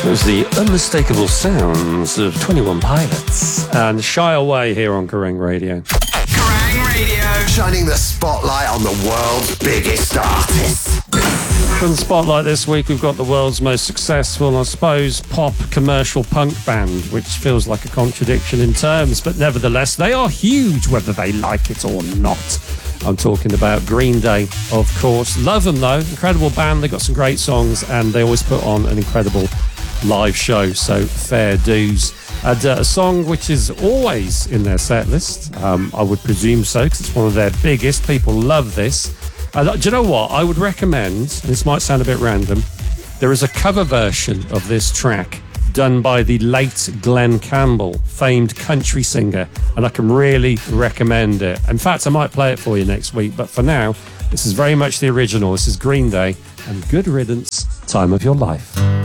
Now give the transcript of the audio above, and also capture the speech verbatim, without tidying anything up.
was the unmistakable sounds of twenty-one Pilots and Shy Away here on Kerrang Radio. Kerrang Radio, shining the spotlight on the world's biggest artists. From the spotlight this week, we've got the world's most successful, I suppose, pop commercial punk band, which feels like a contradiction in terms, but nevertheless, they are huge, whether they like it or not. I'm talking about Green Day, of course. Love them, though. Incredible band. They've got some great songs, and they always put on an incredible live show, so fair dues. And uh, a song which is always in their set list, um, I would presume so, because it's one of their biggest. People love this. Uh, do you know what? I would recommend, this might sound a bit random, there is a cover version of this track done by the late Glenn Campbell, famed country singer, and I can really recommend it. In fact, I might play it for you next week, but for now, this is very much the original. This is Green Day and Good Riddance, Time of Your Life.